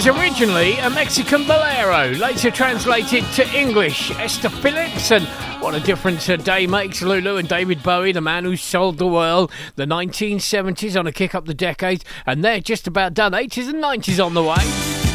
was originally a Mexican bolero, later translated to English. Esther Phillips, and what a difference a day makes. Lulu and David Bowie, the man who sold the world. The 1970s on a kick up the decades, and they're just about done. 80s and 90s on the way.